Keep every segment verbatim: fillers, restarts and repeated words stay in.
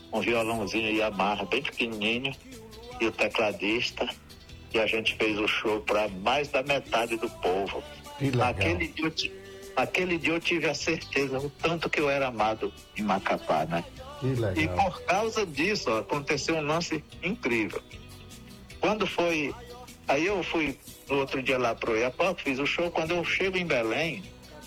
um violãozinho Yamaha bem pequenininho e o tecladista, e a gente fez o show para mais da metade do povo. Que legal. Naquele dia, eu t... Naquele dia eu tive a certeza o tanto que eu era amado em Macapá, né? Que legal. E por causa disso, ó, aconteceu um lance incrível. Quando foi... Aí eu fui no outro dia lá pro Iapoque, fiz o show. Quando eu chego em Belém,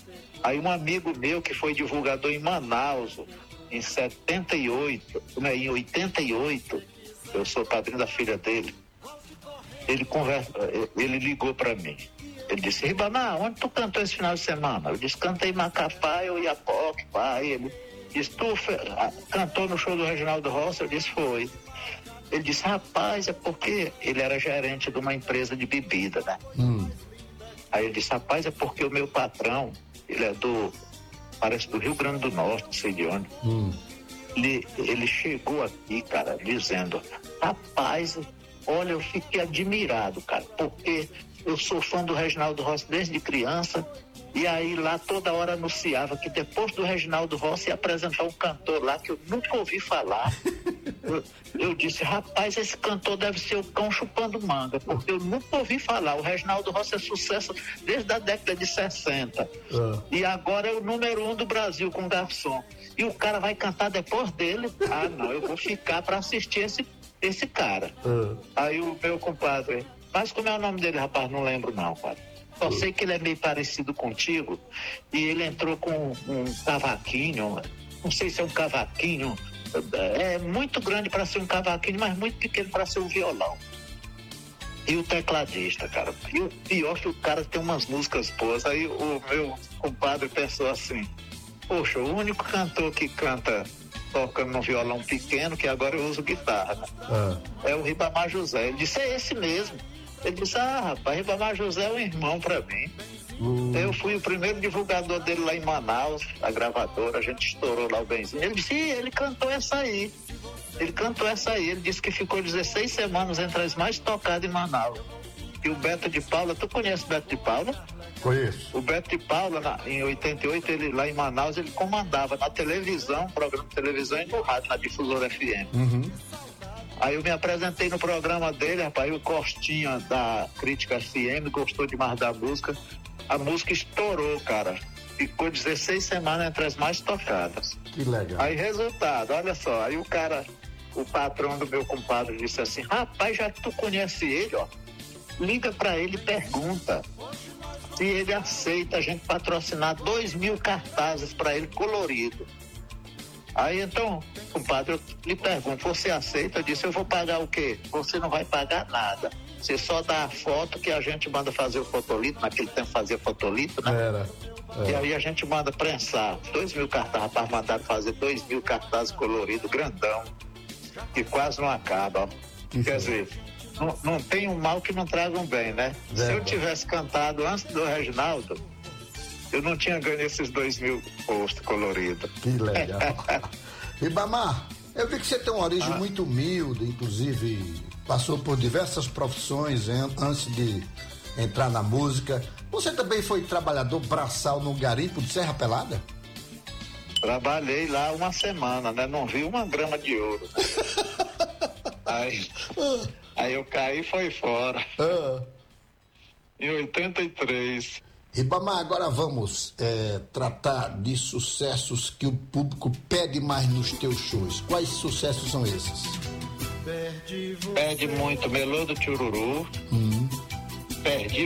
aí um amigo meu que foi divulgador em Manaus, em setenta e oito, né, em oitenta e oito, eu sou padrinho da filha dele, ele, conversa, ele ligou para mim. Ele disse: Ribamar, onde tu cantou esse final de semana? Eu disse: cantei em Macapá, eu ia Iapoque, pai. Ele disse: tu fe... cantou no show do Reginaldo Rossi? Eu disse: foi. Ele disse: rapaz, é porque ele era gerente de uma empresa de bebida, né? Hum. Aí ele disse: rapaz, é porque o meu patrão, ele é do, parece do Rio Grande do Norte, não sei de onde. Hum. Ele, ele chegou aqui, cara, dizendo: rapaz, olha, eu fiquei admirado, cara, porque eu sou fã do Reginaldo Rossi desde criança, e aí lá toda hora anunciava que depois do Reginaldo Rossi ia apresentar um cantor lá que eu nunca ouvi falar. eu, eu disse: rapaz, esse cantor deve ser o cão chupando manga, porque eu nunca ouvi falar. O Reginaldo Rossi é sucesso desde a década de sessenta. Uh. E agora é o número um do Brasil com garçom. E o cara vai cantar depois dele? Ah, não, eu vou ficar para assistir esse, esse cara. Uh. Aí o meu compadre: mas como é o nome dele, rapaz? Não lembro não, cara. Só sei que ele é meio parecido contigo, e ele entrou com um cavaquinho, não sei se é um cavaquinho, é muito grande para ser um cavaquinho, mas muito pequeno para ser um violão. E o tecladista, cara, e o pior que o cara tem umas músicas boas. Aí o meu compadre pensou assim: poxa, o único cantor que canta tocando num violão pequeno, que agora eu uso guitarra, né? Ah. É o Ribamar José. Ele disse: é esse mesmo. Ele disse: ah, rapaz, Ribamar José é um irmão pra mim. Uh. Eu fui o primeiro divulgador dele lá em Manaus, a gravadora, a gente estourou lá o benzinho. Ele disse: sim, ele cantou essa aí. Ele cantou essa aí. Ele disse que ficou dezesseis semanas entre as mais tocadas em Manaus. E o Beto de Paula, tu conhece o Beto de Paula? Conheço. O Beto de Paula, na, em oitenta e oito, ele, lá em Manaus, ele comandava na televisão, programa de televisão e no rádio, na Difusora F M. Uhum. Aí eu me apresentei no programa dele, rapaz, o Costinha da Crítica F M gostou demais da música. A música estourou, cara. Ficou dezesseis semanas entre as mais tocadas. Que legal. Aí, resultado, olha só, aí o cara, o patrão do meu compadre disse assim: rapaz, já que tu conhece ele, ó, liga pra ele e pergunta se ele aceita a gente patrocinar dois mil cartazes pra ele colorido. Aí então, compadre, eu lhe pergunto: você aceita? Eu disse: eu vou pagar o quê? Você não vai pagar nada. Você só dá a foto que a gente manda fazer o fotolito. Naquele tempo fazia fotolito, né? Era, era. E aí a gente manda prensar dois mil cartazes. Rapaz, mandaram fazer dois mil cartazes coloridos, grandão, que quase não acaba. Que Quer foi? dizer, não, não tem um mal que não traga um bem, né? Verdade. Se eu tivesse cantado antes do Reginaldo, eu não tinha ganho esses dois mil postos coloridos. Que legal. Ribamar, eu vi que você tem uma origem ah. muito humilde, inclusive passou por diversas profissões antes de entrar na música. Você também foi trabalhador braçal no garimpo de Serra Pelada? Trabalhei lá uma semana, né? Não vi uma grama de ouro. aí, ah. aí eu caí e foi fora. Ah. Em oitenta e três. Ribamar, agora vamos é, tratar de sucessos que o público pede mais nos teus shows. Quais sucessos são esses? Pede muito Melô do Chururu. Hum. Perdi